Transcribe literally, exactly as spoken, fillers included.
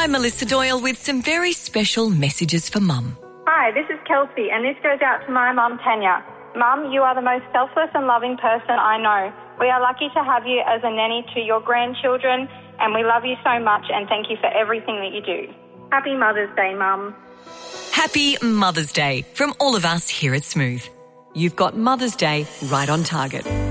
I'm Melissa Doyle with some very special messages for Mum. Hi, this is Kelsey, and this goes out to my mum, Tanya. Mum, you are the most selfless and loving person I know. We are lucky to have you as a nanny to your grandchildren, and we love you so much and thank you for everything that you do. Happy Mother's Day, Mum. Happy Mother's Day from all of us here at Smooth. You've got Mother's Day right on target.